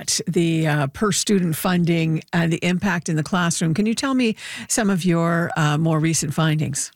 at the per student funding and the impact in the classroom. Can you tell me some of your more recent findings?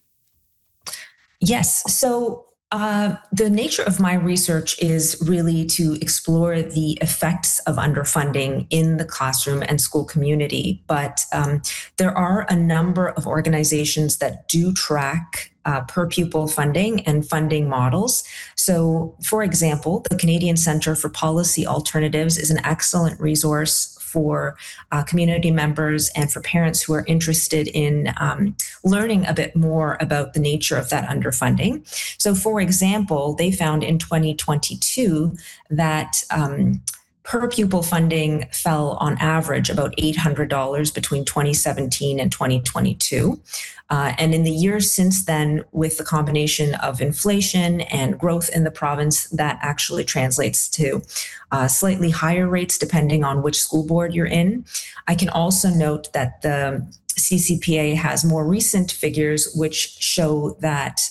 Yes. So the nature of my research is really to explore the effects of underfunding in the classroom and school community. But there are a number of organizations that do track per pupil funding and funding models. So, for example, the Canadian Centre for Policy Alternatives is an excellent resource for community members and for parents who are interested in learning a bit more about the nature of that underfunding. So, for example, they found in 2022 that per pupil funding fell on average about $800 between 2017 and 2022. And in the years since then, with the combination of inflation and growth in the province, that actually translates to slightly higher rates depending on which school board you're in. I can also note that the CCPA has more recent figures which show that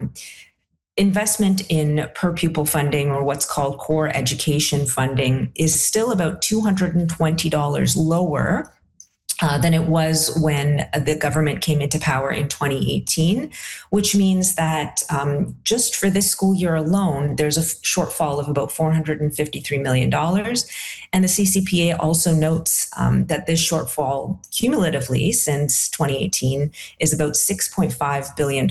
investment in per pupil funding, or what's called core education funding, is still about $220 lower than it was when the government came into power in 2018, which means that just for this school year alone, there's a shortfall of about $453 million. And the CCPA also notes that this shortfall cumulatively since 2018 is about $6.5 billion.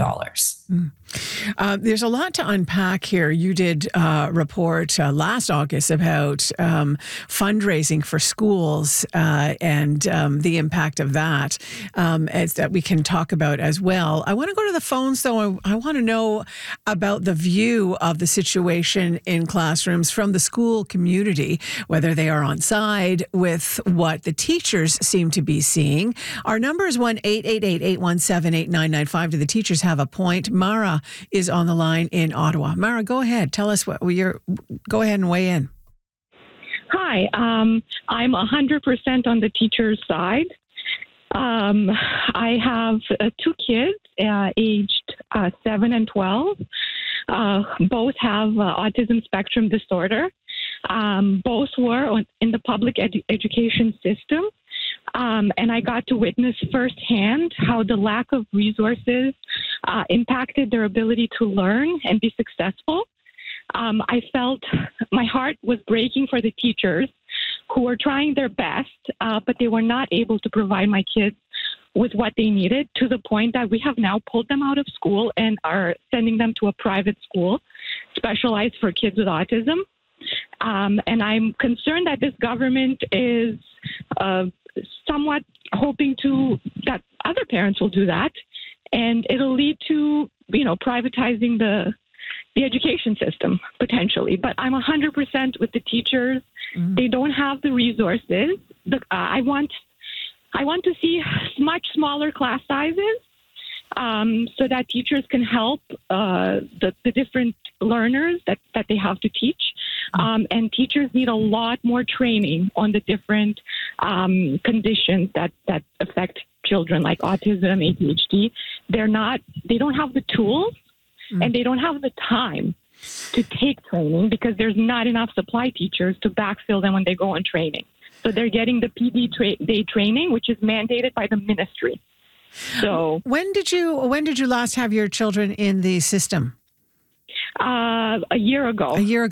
There's a lot to unpack here. You did report last August about fundraising for schools and the impact of that, as that we can talk about as well. I want to go to the phones, though. I want to know about the view of the situation in classrooms from the school community, whether they are on side with what the teachers seem to be seeing. Our number is 1-888-817-8995. Do the teachers have a point? Mara is on the line in Ottawa. Mara, go ahead. Tell us go ahead and weigh in. Hi, I'm 100% on the teacher's side. I have two kids aged 7 and 12. Both have autism spectrum disorder. Both were in the public education system. And I got to witness firsthand how the lack of resources impacted their ability to learn and be successful. I felt my heart was breaking for the teachers who were trying their best, but they were not able to provide my kids with what they needed, to the point that we have now pulled them out of school and are sending them to a private school specialized for kids with autism. And I'm concerned that this government is somewhat hoping that other parents will do that, and it'll lead to, privatizing the education system potentially. But I'm 100% with the teachers. Mm-hmm. They don't have the resources. I want to see much smaller class sizes, so that teachers can help the different learners that they have to teach. And teachers need a lot more training on the different conditions that affect children, like autism, ADHD. They don't have the tools, and they don't have the time to take training because there's not enough supply teachers to backfill them when they go on training. So they're getting the PD day training, which is mandated by the ministry. So when did you last have your children in the system? A year ago.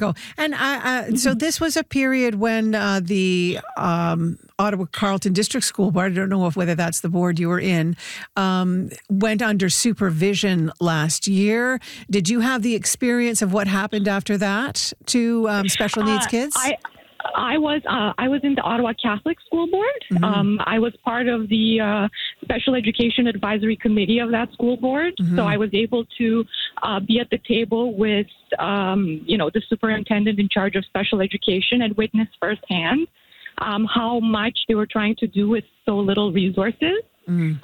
And so this was a period when the Ottawa Carleton District School Board, I don't know whether that's the board you were in, went under supervision last year. Did you have the experience of what happened after that to special needs kids? I was in the Ottawa Catholic School Board. Mm-hmm. I was part of the Special Education Advisory Committee of that school board. Mm-hmm. So I was able to be at the table with, the superintendent in charge of special education and witness firsthand how much they were trying to do with so little resources. Mm-hmm.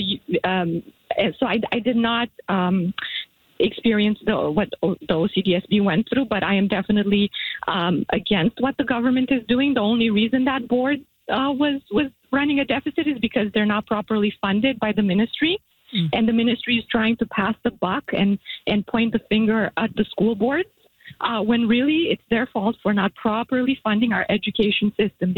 So I did not experience what the OCDSB went through, but I am definitely against what the government is doing. The only reason that board was running a deficit is because they're not properly funded by the ministry, and the ministry is trying to pass the buck and point the finger at the school boards, when really it's their fault for not properly funding our education system.